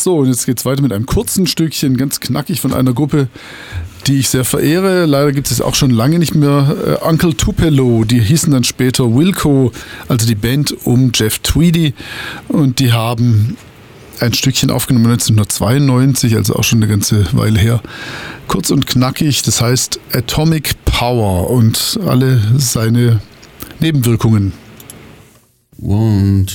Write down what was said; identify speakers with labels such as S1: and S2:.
S1: So, und jetzt geht's weiter mit einem kurzen Stückchen, ganz knackig von einer Gruppe, die ich sehr verehre. Leider gibt es auch schon lange nicht mehr. Uncle Tupelo, die hießen dann später Wilco, also die Band um Jeff Tweedy. Und die haben ein Stückchen aufgenommen 1992, also auch schon eine ganze Weile her. Kurz und knackig, das heißt Atomic Power und alle seine Nebenwirkungen.
S2: One,